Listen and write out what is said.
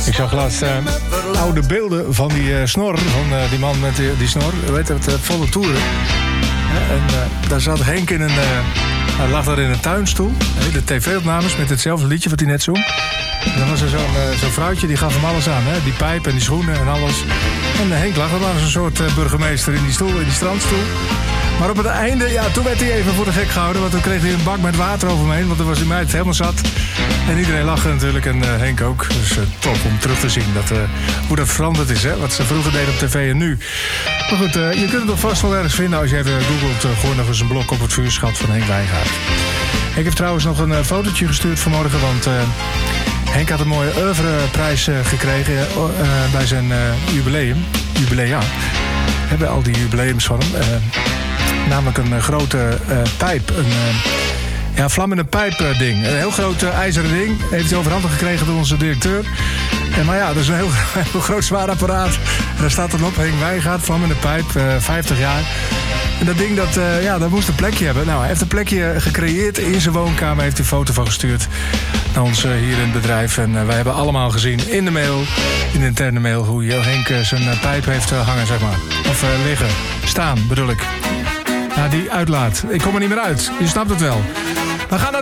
Ik zag laatst oude beelden van die snor, van die man met die snor, weet je, het volle toeren. En daar zat Henk in een... hij lag daar in een tuinstoel. De tv-opnames met hetzelfde liedje wat hij net zong. En dan was er zo'n vrouwtje, die gaf hem alles aan. Hè? Die pijp en die schoenen en alles. En Henk lag er als een soort burgemeester in die stoel, in die strandstoel. Maar op het einde, ja, toen werd hij even voor de gek gehouden. Want toen kreeg hij een bak met water over hem heen. Want dan was die meid helemaal zat. En iedereen lachte natuurlijk. En Henk ook. Dus top om terug te zien hoe dat veranderd is. Hè? Wat ze vroeger deden op tv en nu. Maar goed, je kunt het toch vast wel ergens vinden. Als je even googelt, gooi nog eens een blok op het vuurschat van Henk Wijngaard. Ik heb trouwens nog een fotootje gestuurd vanmorgen. Want Henk had een mooie oeuvreprijs gekregen bij zijn jubilea. Hebben al die jubileums van hem. Namelijk een grote pijp. Een vlammende pijp ding. Een heel groot ijzeren ding. Heeft hij overhandig gekregen door onze directeur. Maar ja, dat is een heel groot zwaar apparaat. En daar staat dan op Henk Wijngaard, vlammende pijp, 50 jaar. En dat ding, dat moest een plekje hebben. Nou, hij heeft een plekje gecreëerd in zijn woonkamer. Heeft hij een foto van gestuurd naar ons hier in het bedrijf. En wij hebben allemaal gezien in de mail, in de interne mail, hoe Henk zijn pijp heeft hangen, zeg maar. Of liggen. Staan, bedoel ik. Ja, die uitlaat. Ik kom er niet meer uit. Je snapt het wel. We gaan naar